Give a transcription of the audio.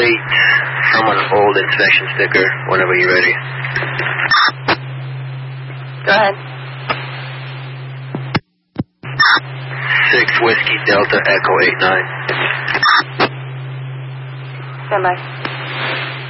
rate from an old inspection sticker whenever you're ready. Go ahead. 6 Whiskey Delta Echo 89. Stand by.